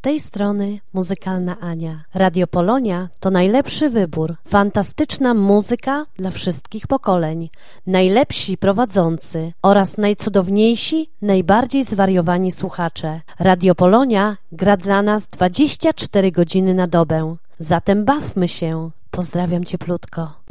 tej strony Muzykalna Ania. Radio Polonia to najlepszy wybór. Fantastyczna muzyka dla wszystkich pokoleń. Najlepsi prowadzący oraz najcudowniejsi, najbardziej zwariowani słuchacze. Radio Polonia gra dla nas 24 godziny na dobę. Zatem bawmy się. Pozdrawiam cieplutko.